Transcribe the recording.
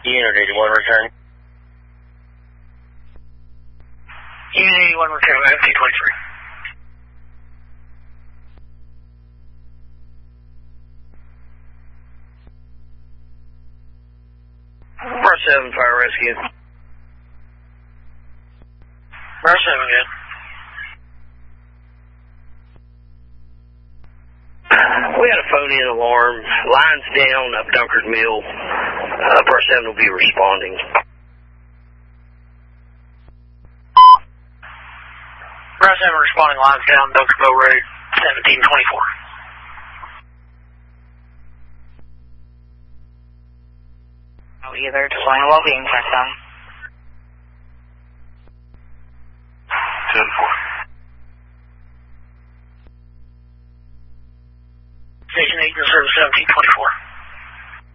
Unit 81 return. Unit 81 return, FT23. Bar 7, fire rescue. Bar 7, good. We had a phone-in alarm. Lines down up Dunkard Mill. Bar 7 will be responding. Bar 7 responding, lines down, Dunkard Mill Road, 1724. Either to line well being, press on.